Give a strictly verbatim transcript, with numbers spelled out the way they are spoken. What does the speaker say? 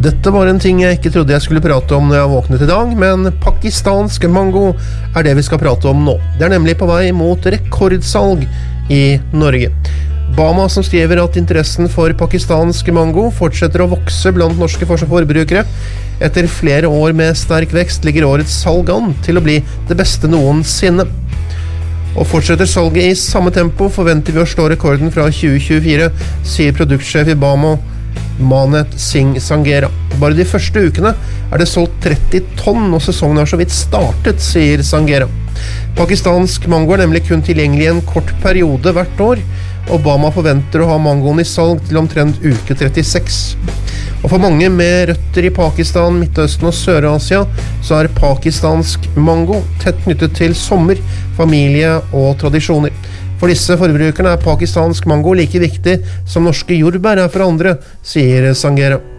Dette var en ting jeg ikke trodde jeg skulle prate om når jeg våknet i dag, men pakistansk mango er det vi skal prate om nå. Det er nemlig på vei mot rekordsalg i Norge. Bama som skriver at interessen for pakistansk mango fortsetter å vokse blant norske forbrukere. Etter flere år med sterk vekst ligger årets salg an til å bli det beste noensinne. Og fortsetter salget i samme tempo, forventer vi å slå rekorden fra tjue tjuefire, sier produktsjef i Bama, Manet Singh Sangera. Bare de første ukene er det solgt tretti tonn, og sesongen har så vidt startet, sier Sangera. Pakistansk mango er nemlig kun tilgjengelig i en kort periode hvert år. Obama forventer å ha mangoen i salg til omtrent uke trettiseks. Og for mange med røtter i Pakistan, Midtøsten og Sør-Asia, så er pakistansk mango tett knyttet til sommer, familie og tradisjoner. For disse forbrukerne er pakistansk mango like viktig som norske jordbær er for andre, sier Sangera.